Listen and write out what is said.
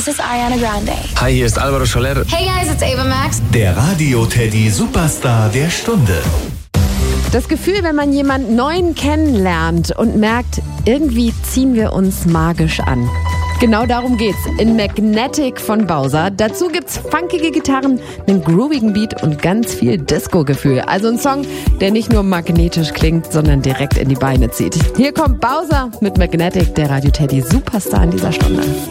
this is Ariana Grande. Hi, hier ist Alvaro Soler. Hey guys, it's Ava Max. Der Radio Teddy Superstar der Stunde. Das Gefühl, wenn man jemanden Neuen kennenlernt und merkt, irgendwie ziehen wir uns magisch an. Genau darum geht's in Magnetic von Bowser. Dazu gibt's funkige Gitarren, einen groovigen Beat und ganz viel Disco-Gefühl. Also ein Song, der nicht nur magnetisch klingt, sondern direkt in die Beine zieht. Hier kommt Bowser mit Magnetic, der Radio Teddy Superstar in dieser Stunde.